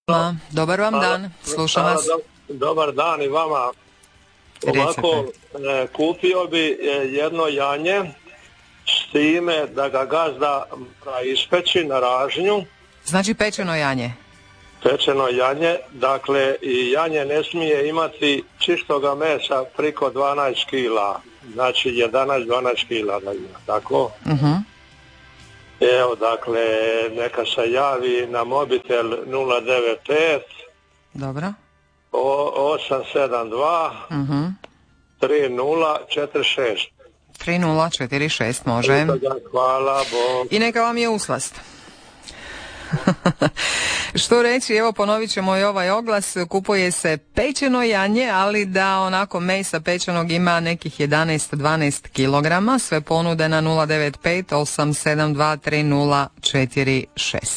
Dobar vam dan, slušam vas. Dobar dan i vama. Ovako, kupio bi jedno janje s time da ga gazda mora ispeći na ražnju. Znači pečeno janje? Pečeno janje, dakle i janje ne smije imati čistoga mesa priko 12 kila, znači 11-12 kila da ima, tako? Evo, dakle, neka se javi na mobitel 095 Dobro. 872 3046. 3046, može. Hvala Bog. I neka vam je uslast. Što reći, evo ponovit ćemo i ovaj oglas, kupuje se pečeno janje, ali da onako mesa pečenog ima nekih 11-12 kilograma, sve ponude na 095 872 3046.